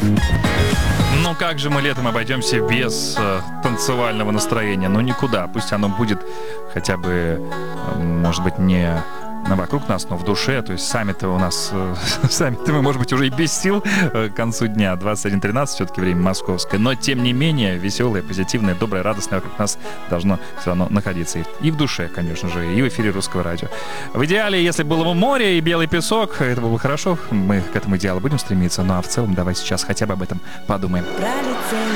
Ну как же мы летом обойдемся без танцевального настроения? Ну никуда. Пусть оно будет хотя бы, может быть, не вокруг нас, но в душе. То есть сами-то у нас, сами-то мы, может быть, уже и без сил к концу дня. 21:13 все-таки время московское. Но, тем не менее, веселое, позитивное, доброе, радостное вокруг нас должно все равно находиться. И в душе, конечно же, и в эфире Русского радио. В идеале, если было бы море и белый песок, это было бы хорошо. Мы к этому идеалу будем стремиться. Ну а в целом, давай сейчас хотя бы об этом подумаем.